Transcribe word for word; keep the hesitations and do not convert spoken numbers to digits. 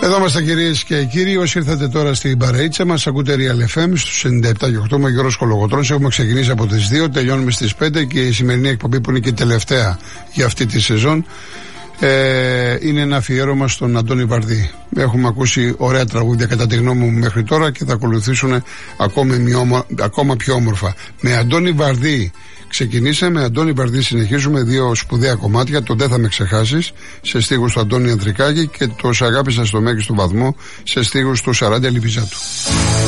Εδώ είμαστε κυρίες και κύριοι. Όσοι ήρθατε τώρα στην παρείτσα μας, ακούτε Real εφ εμ στους ενενήντα επτά και οκτώ με Γιώργος Κολογοτρώνης. Έχουμε ξεκινήσει από τις δύο, τελειώνουμε στις πέντε και η σημερινή εκπομπή, που είναι και η τελευταία για αυτή τη σεζόν, ε, είναι ένα αφιέρωμα στον Αντώνη Βαρδί. Έχουμε ακούσει ωραία τραγούδια κατά τη γνώμη μου μέχρι τώρα και θα ακολουθήσουν ακόμα, ακόμα πιο όμορφα. Με Αντώνη Βαρδί ξεκινήσαμε, Αντώνη Βαρδί συνεχίζουμε, δύο σπουδαία κομμάτια, το «Δεν θα με ξεχάσεις» σε στίχους του Αντώνη Ανδρικάκη και το «Σ' αγάπησα στο μέγιστο βαθμό» σε στίχους του Σαράντι Αλιβιζάτου.